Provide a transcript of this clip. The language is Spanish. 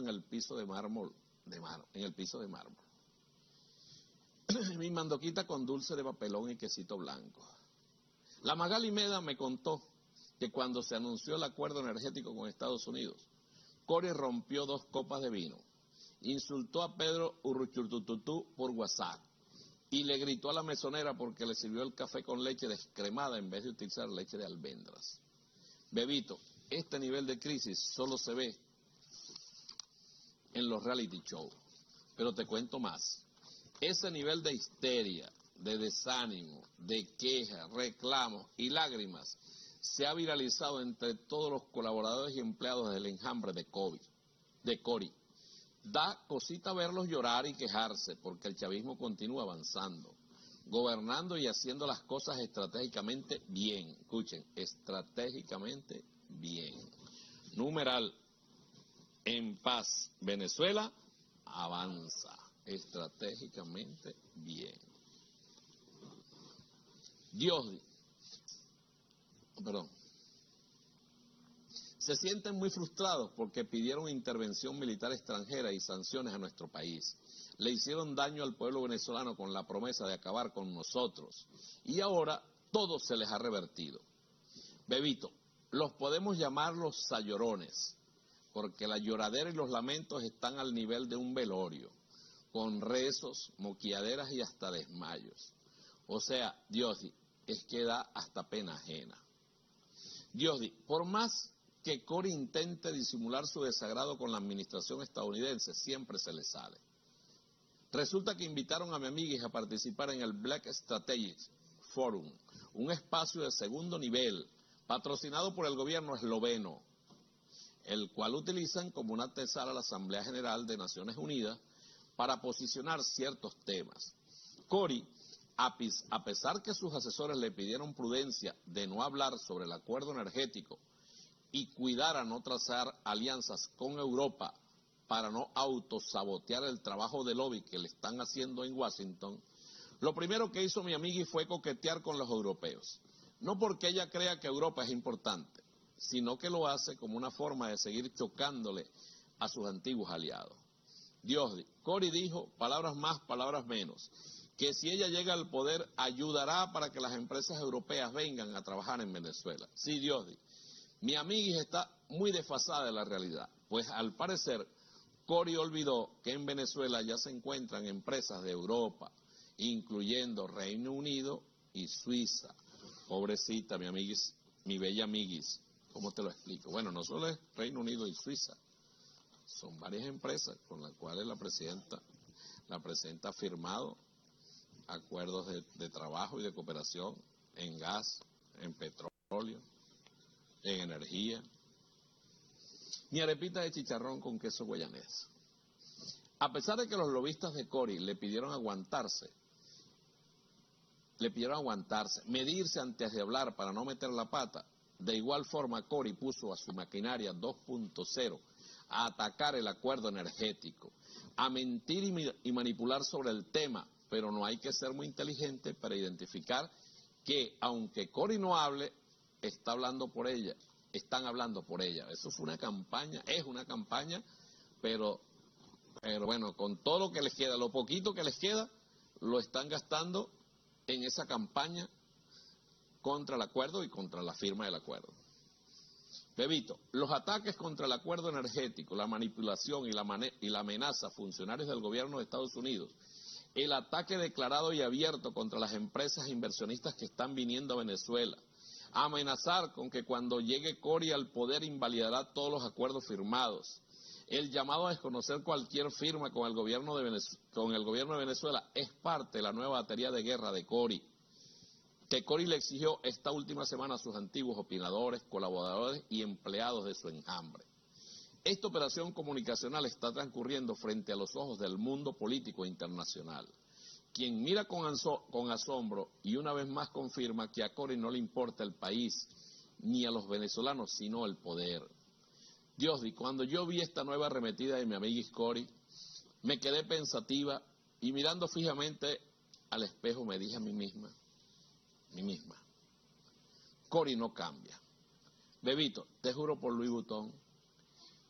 en el piso de mármol, en el piso de mármol. Mi mandoquita con dulce de papelón y quesito blanco. La Magali Meda me contó que cuando se anunció el acuerdo energético con Estados Unidos, Cory rompió 2 copas de vino, insultó a Pedro Urruchurtututú por WhatsApp y le gritó a la mesonera porque le sirvió el café con leche descremada en vez de utilizar leche de almendras. Bebito, este nivel de crisis solo se ve en los reality shows, pero te cuento más. Ese nivel de histeria, de desánimo, de quejas, reclamos y lágrimas se ha viralizado entre todos los colaboradores y empleados del enjambre de Cory. Da cosita verlos llorar y quejarse porque el chavismo continúa avanzando, gobernando y haciendo las cosas estratégicamente bien. Escuchen, estratégicamente bien. Numeral, en paz, Venezuela avanza estratégicamente bien. Se sienten muy frustrados porque pidieron intervención militar extranjera y sanciones a nuestro país. Le hicieron daño al pueblo venezolano con la promesa de acabar con nosotros. Y ahora todo se les ha revertido. Bebito, los podemos llamar los sayorones, porque la lloradera y los lamentos están al nivel de un velorio, con rezos, moquiaderas y hasta desmayos. O sea, Diosdi, es que da hasta pena ajena. Diosdi, por más que Cory intente disimular su desagrado con la administración estadounidense, siempre se le sale. Resulta que invitaron a mi amiga a participar en el Black Strategic Forum, un espacio de segundo nivel, patrocinado por el gobierno esloveno, el cual utilizan como una antesala a la Asamblea General de Naciones Unidas para posicionar ciertos temas. Cory, a pesar que sus asesores le pidieron prudencia de no hablar sobre el acuerdo energético y cuidar a no trazar alianzas con Europa para no autosabotear el trabajo de lobby que le están haciendo en Washington, lo primero que hizo mi amiga fue coquetear con los europeos. No porque ella crea que Europa es importante, sino que lo hace como una forma de seguir chocándole a sus antiguos aliados. Diosdi, Cory dijo, palabras más, palabras menos, que si ella llega al poder ayudará para que las empresas europeas vengan a trabajar en Venezuela. Sí, Diosdi, mi amiga está muy desfasada de la realidad, pues al parecer Cory olvidó que en Venezuela ya se encuentran empresas de Europa, incluyendo Reino Unido y Suiza. Pobrecita, mi amiguis, mi bella amiguis, ¿cómo te lo explico? Bueno, no solo es Reino Unido y Suiza, son varias empresas con las cuales la presidenta ha firmado acuerdos de trabajo y de cooperación en gas, en petróleo, en energía. Mi arepita de chicharrón con queso guayanés. A pesar de que los lobistas de Cory le pidieron aguantarse, medirse antes de hablar para no meter la pata, de igual forma Cory puso a su maquinaria 2.0 a atacar el acuerdo energético, a mentir y manipular sobre el tema, pero no hay que ser muy inteligente para identificar que aunque Cory no hable, están hablando por ella. Eso fue una campaña, es una campaña, pero bueno, con todo lo que les queda, lo poquito que les queda, lo están gastando en esa campaña contra el acuerdo y contra la firma del acuerdo. Bebito, los ataques contra el acuerdo energético, la manipulación y la amenaza a funcionarios del gobierno de Estados Unidos, el ataque declarado y abierto contra las empresas inversionistas que están viniendo a Venezuela, amenazar con que cuando llegue Cory al poder invalidará todos los acuerdos firmados, el llamado a desconocer cualquier firma con el gobierno de Venezuela es parte de la nueva batería de guerra de Cory, que Cory le exigió esta última semana a sus antiguos opinadores, colaboradores y empleados de su enjambre. Esta operación comunicacional está transcurriendo frente a los ojos del mundo político internacional, quien mira con asombro y una vez más confirma que a Cory no le importa el país ni a los venezolanos, sino el poder. Diosdi, cuando yo vi esta nueva arremetida de mi amiga Cory, me quedé pensativa y mirando fijamente al espejo me dije a mí misma, Cory no cambia. Bebito, te juro por Louis Vuitton